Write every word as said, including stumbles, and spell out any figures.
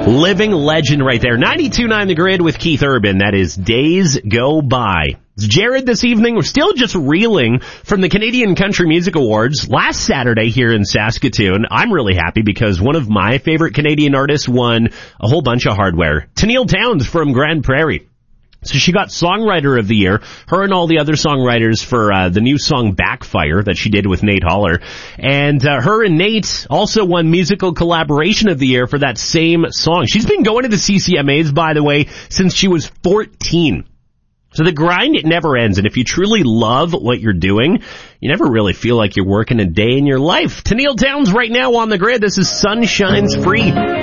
Living legend right there. ninety-two point nine The Grid with Keith Urban. That is Days Go By. It's Jared this evening. We're still just reeling from the Canadian Country Music Awards last Saturday here in Saskatoon. I'm really happy because one of my favorite Canadian artists won a whole bunch of hardware. Tenille Townes from Grand Prairie. So she got Songwriter of the Year, her and all the other songwriters for uh, the new song Backfire that she did with Nate Holler. And uh, her and Nate also won Musical Collaboration of the Year for that same song. She's been going to the C C M As, by the way, since she was fourteen. So the grind, it never ends. And if you truly love what you're doing, you never really feel like you're working a day in your life. Tenille Townes right now on The Grid. This is Sun Shines Free.